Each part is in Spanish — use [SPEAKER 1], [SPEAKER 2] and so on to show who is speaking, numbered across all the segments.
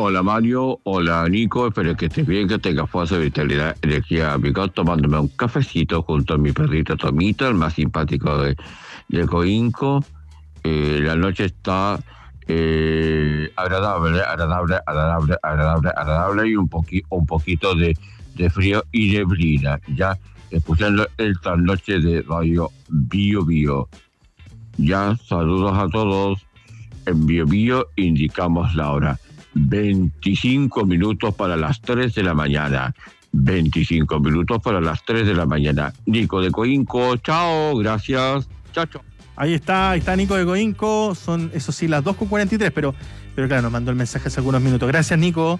[SPEAKER 1] Hola Mario, hola Nico, espero que estés bien, que tengas fuerza, vitalidad, energía, amigo, tomándome un cafecito junto a mi perrito Tomito, el más simpático de Coinco. La noche está agradable y un poquito de frío y neblina. Ya escuchando esta noche de Radio Bio Bio. Ya, saludos a todos. En Bio Bio indicamos la hora. 25 minutos para las 3 de la mañana. 25 minutos para las 3 de la mañana. Nico de Coinco, chao, gracias. Chao, chao.
[SPEAKER 2] Ahí está Nico de Coinco. Son, eso sí, las 2:43, pero claro, nos mandó el mensaje hace algunos minutos. Gracias, Nico.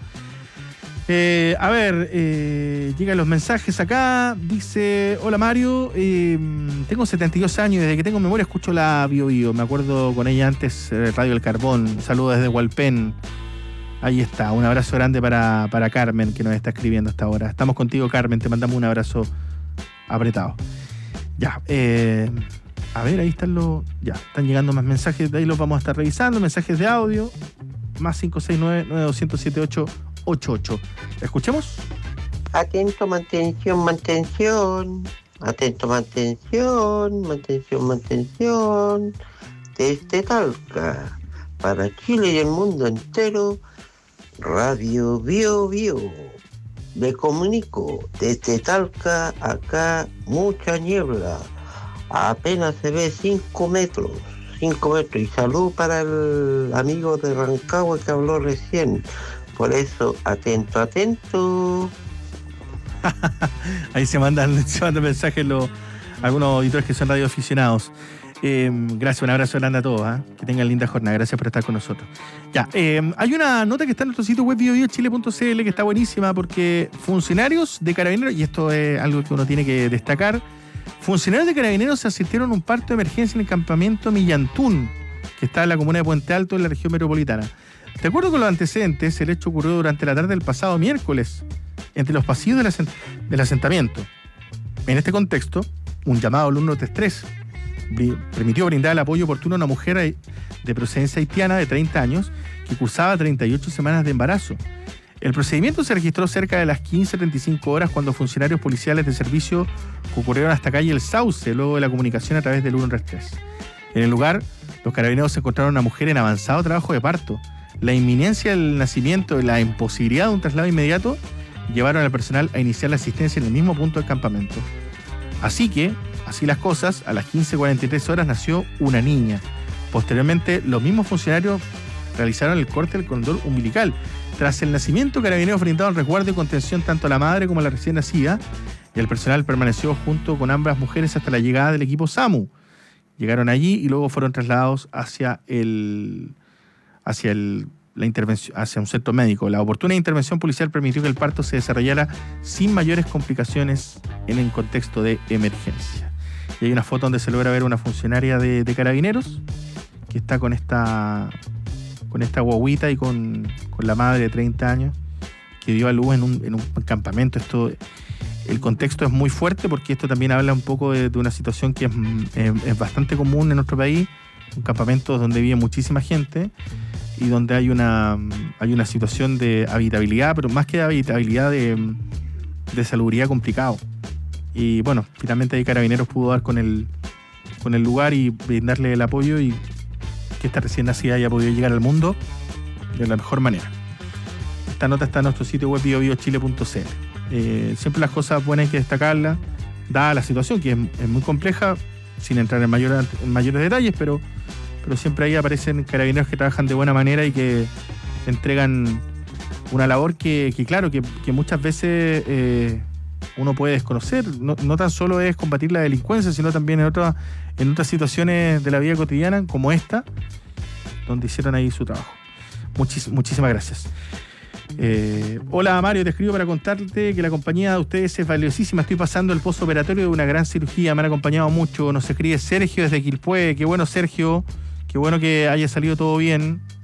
[SPEAKER 2] Llegan los mensajes acá. Dice, hola Mario, tengo 72 años y desde que tengo memoria escucho la Bio Bio. Me acuerdo con ella antes, Radio El Carbón. Saludos desde Hualpén. Ahí está, un abrazo grande para Carmen, que nos está escribiendo hasta ahora. Estamos contigo, Carmen, te mandamos un abrazo apretado. Ya, ahí están están llegando más mensajes, de ahí los vamos a estar revisando, mensajes de audio, más 569-9278-88. ¿Escuchemos?
[SPEAKER 3] Atento, mantención. Atento, mantención. Desde Talca, para Chile y el mundo entero, Radio Bio Bio. Me comunico desde Talca, acá mucha niebla. Apenas se ve 5 metros. Y salud para el amigo de Rancagua que habló recién. Por eso, atento.
[SPEAKER 2] Ahí se mandan mensajes algunos auditores que son radioaficionados. Gracias, un abrazo grande a todos. Que tengan linda jornada. Gracias por estar con nosotros. Ya, hay una nota que está en nuestro sitio web biobiochile.cl que está buenísima porque funcionarios de Carabineros, y esto es algo que uno tiene que destacar, funcionarios de Carabineros asistieron a un parto de emergencia en el campamento Millantún, que está en la comuna de Puente Alto, en la región metropolitana. De acuerdo con los antecedentes, el hecho ocurrió durante la tarde del pasado miércoles, entre los pasillos del asentamiento. En este contexto, un llamado al 133 permitió brindar el apoyo oportuno a una mujer de procedencia haitiana de 30 años que cursaba 38 semanas de embarazo. El procedimiento se registró cerca de las 15:35 horas cuando funcionarios policiales de servicio concurrieron hasta calle El Sauce luego de la comunicación a través del 133. En el lugar, los carabineros encontraron a una mujer en avanzado trabajo de parto. La inminencia del nacimiento y la imposibilidad de un traslado inmediato llevaron al personal a iniciar la asistencia en el mismo punto del campamento. Así las cosas, a las 15:43 horas nació una niña. Posteriormente, los mismos funcionarios realizaron el corte del cordón umbilical. Tras el nacimiento, Carabineros brindaron resguardo y contención tanto a la madre como a la recién nacida, y el personal permaneció junto con ambas mujeres hasta la llegada del equipo SAMU. Llegaron allí y luego fueron trasladados hacia la intervención, hacia un centro médico. La oportuna intervención policial permitió que el parto se desarrollara sin mayores complicaciones en el contexto de emergencia. Y hay una foto donde se logra ver una funcionaria de Carabineros que está con esta guaguita y con la madre de 30 años que dio a luz en un campamento. El contexto es muy fuerte porque esto también habla un poco de una situación que es bastante común en nuestro país, un campamento donde vive muchísima gente y donde hay una situación de habitabilidad, pero más que de habitabilidad, de salubridad complicado. Y bueno, finalmente ahí Carabineros pudo dar con el lugar y brindarle el apoyo y que esta recién nacida haya podido llegar al mundo de la mejor manera. Esta nota está en nuestro sitio web biobiochile.cl. Siempre las cosas buenas hay que destacarlas, dada la situación que es muy compleja, sin entrar en mayores detalles, pero siempre ahí aparecen carabineros que trabajan de buena manera y que entregan una labor que claro, que muchas veces uno puede desconocer. No tan solo es combatir la delincuencia, sino también en otras situaciones de la vida cotidiana, como esta, donde hicieron ahí su trabajo. Muchísimas gracias. Hola Mario, te escribo para contarte que la compañía de ustedes es valiosísima. Estoy pasando el postoperatorio de una gran cirugía, me han acompañado mucho. Nos escribe Sergio desde Quilpué. Qué bueno, Sergio, qué bueno que haya salido todo bien.